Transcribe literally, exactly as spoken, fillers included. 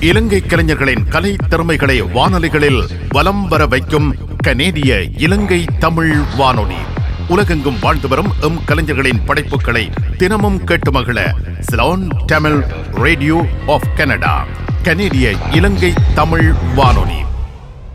இலங்கை கலைஞர்களின் கலை திறமைகளை வானொலிகளில் வலம் வர வைக்கும் கனேடிய இலங்கை தமிழ் வானொலி. உலகெங்கும் வாழ்ந்து வரும் எம் கலைஞர்களின் படைப்புகளை தினமும் கேட்டு மகிழ Ceylon Tamil radio of Canada, கனேடிய இலங்கை தமிழ் வானொலி.